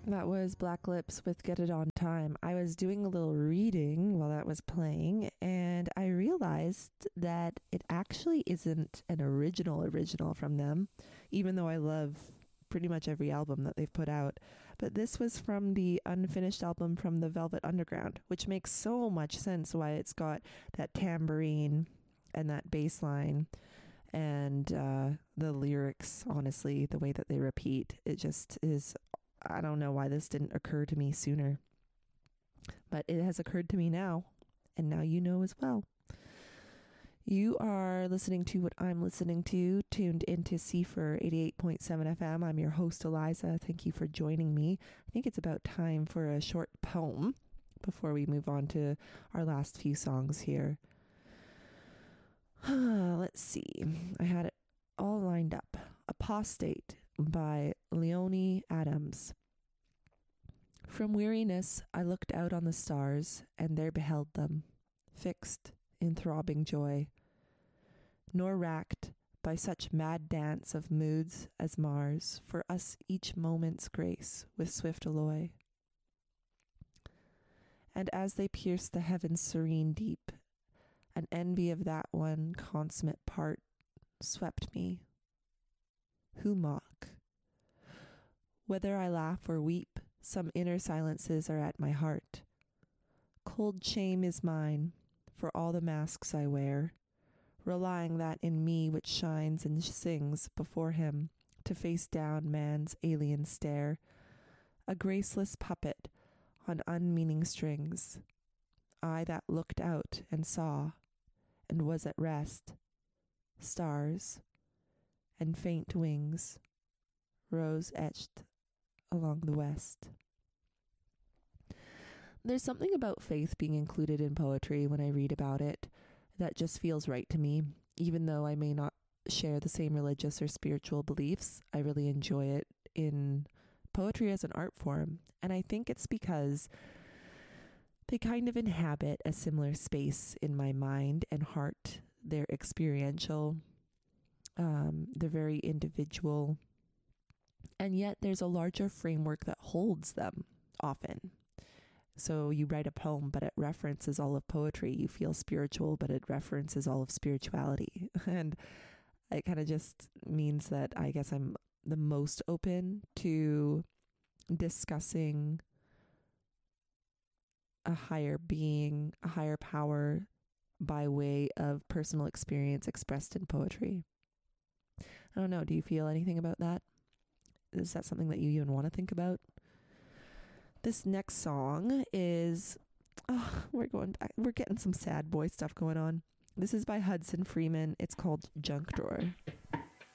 That was Black Lips with Get It On Time. I was doing a little reading while that was playing, and I realized that it actually isn't an original from them, even though I love pretty much every album that they've put out. But this was from the unfinished album from the Velvet Underground, which makes so much sense why it's got that tambourine and that bass line and the lyrics, honestly, the way that they repeat. It just is, I don't know why this didn't occur to me sooner, but it has occurred to me now, and now you know as well. You are listening to what I'm listening to, tuned into Seafer 88.7 FM. I'm your host, Eliza. Thank you for joining me. I think it's about time for a short poem before we move on to our last few songs here. Let's see. I had it all lined up. Apostate by Leonie Adams. From weariness I looked out on the stars, and there beheld them, fixed in throbbing joy, nor racked by such mad dance of moods as mars for us each moment's grace with swift alloy. And as they pierced the heaven's serene deep, an envy of that one consummate part swept me. Who mock? Whether I laugh or weep, some inner silences are at my heart. Cold shame is mine for all the masks I wear, relying that in me which shines and sings before him to face down man's alien stare, a graceless puppet on unmeaning strings. I that looked out and saw and was at rest, stars and faint wings, rose etched along the west. There's something about faith being included in poetry when I read about it that just feels right to me. Even though I may not share the same religious or spiritual beliefs, I really enjoy it in poetry as an art form. And I think it's because they kind of inhabit a similar space in my mind and heart. They're experiential, they're very individual, and yet there's a larger framework that holds them often. So you write a poem, but it references all of poetry. You feel spiritual, but it references all of spirituality. And it kind of just means that I guess I'm the most open to discussing a higher being, a higher power by way of personal experience expressed in poetry. I don't know. Do you feel anything about that? Is that something that you even want to think about? This next song is, we're going back. We're getting some sad boy stuff going on. This is by Hudson Freeman. It's called Junk Drawer.